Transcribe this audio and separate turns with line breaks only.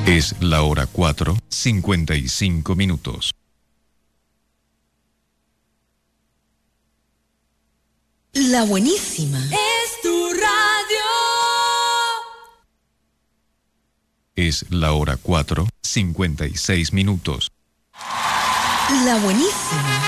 Es la hora 4:55.
La buenísima.
Es tu radio.
Es la hora 4:56.
La buenísima.